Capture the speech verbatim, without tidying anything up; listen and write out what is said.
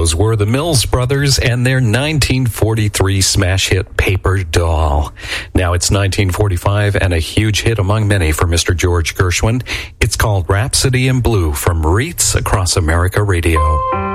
those were the Mills Brothers and their nineteen forty-three smash hit Paper Doll. Now it's nineteen forty-five and a huge hit among many for Mister George Gershwin. It's called Rhapsody in Blue from Wreaths Across America Radio.